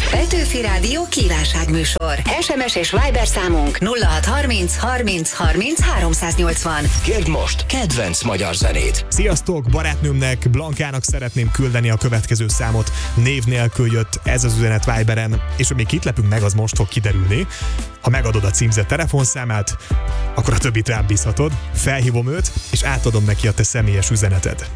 Petőfi Rádió kívánságműsor. SMS és Viber számunk 0630 30 30 380. Kérd most kedvenc magyar zenét. Sziasztok, barátnőmnek, Blankának szeretném küldeni a következő számot. Név nélkül jött ez az üzenet Viberen, és még itt lepünk meg, az most fog kiderülni. Ha megadod a címzett telefonszámát, akkor a többit rám bízhatod. Felhívom őt, és átadom neki a te személyes üzeneted.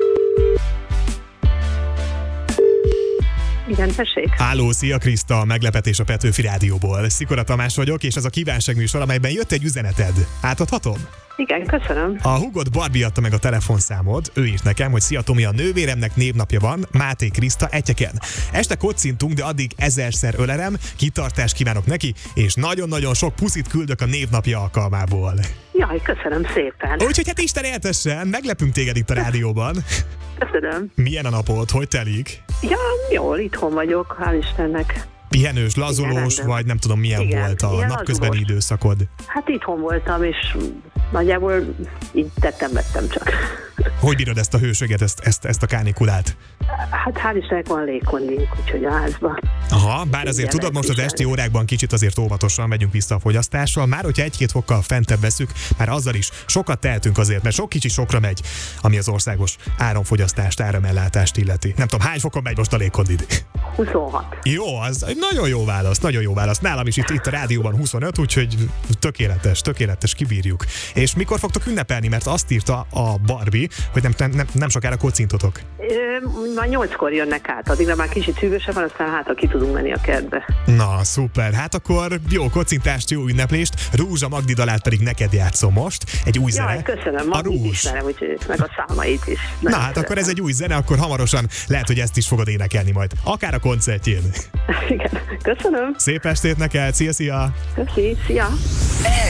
Igen, tessék. Háló, szia Kriszta, meglepetés a Petőfi Rádióból. Szikora Tamás vagyok, és ez a kívánságműsor, amelyben jött egy üzeneted. Átadhatom? Igen, köszönöm. A húgod Barbie adta meg a telefonszámod, ő írt nekem, hogy szia Tomi, a nővéremnek névnapja van, Máté Kriszta Etyeken. Este kocintunk, de addig 1000-szer ölelem, kitartást kívánok neki, és nagyon-nagyon sok puszit küldök a névnapja alkalmából. Jaj, köszönöm szépen. Úgyhogy hát Isten éltessen, meglepünk téged itt a rádióban. Köszönöm. Milyen a napod, hogy telik? Ja, jól, itthon vagyok, hál' Istennek. Pihenős, lazulós, Igen, vagy nem tudom milyen igen, volt a ilyen napközbeni lazulós. időszakod? Hát itthon voltam, és nagyjából így tettem csak. Hogy bírod ezt a hősöget, ezt a kánikulát? Hát hál' Istennek van légkondink, úgyhogy a házban. Aha, bár azért Igen, tudod, most az igen. esti órákban kicsit azért óvatosan megyünk vissza a fogyasztással. Már hogyha 1-2 fokkal fentebb veszük, már azzal is sokat tehetünk azért, mert sok kicsi sokra megy, ami az országos áramfogyasztást, áramellátást illeti. Nem tudom, hány fokon megy most a légkondid? 26. Jó, az egy nagyon jó válasz, nagyon jó válasz. Nálam is itt a rádióban 25, úgyhogy tökéletes, kibírjuk. És mikor fogtok ünnepelni? Mert azt írta a Barbie, hogy nem sokára kocintotok. Már 8-kor jönnek át, addigra már kicsit hűvösebb van, aztán hátra ki tudunk menni a kertbe. Na, szuper. Hát akkor jó kocintást, jó ünneplést. Rúzsa Magdi dalát pedig neked játszom most. Egy új zene. Jaj, köszönöm, A Magdit Rúzs. ismerem, úgyhogy meg a számait is. Na hát akkor ez egy új zene, akkor hamarosan lehet, hogy ezt is fogod énekelni majd. Akár a koncertjén. Igen, köszönöm. Szép estét neked, szia! Köszi, szia.